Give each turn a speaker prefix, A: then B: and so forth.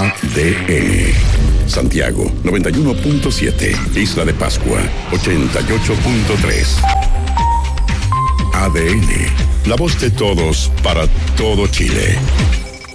A: ADN. Santiago 91.7. Isla de Pascua 88.3. ADN. La voz de todos para todo Chile.